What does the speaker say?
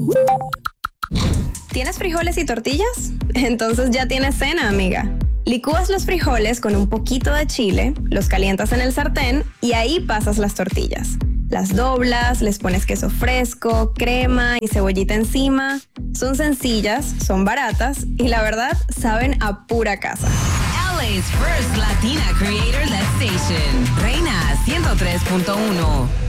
¿Tienes frijoles y tortillas? Entonces ya tienes cena, amiga. Licúas los frijoles con un poquito de chile, los calientas en el sartén y ahí pasas las tortillas. Las doblas, les pones queso fresco, crema y cebollita encima. Son sencillas, son baratas y la verdad saben a pura casa. LA's first Latina creator-led station, Reina 103.1.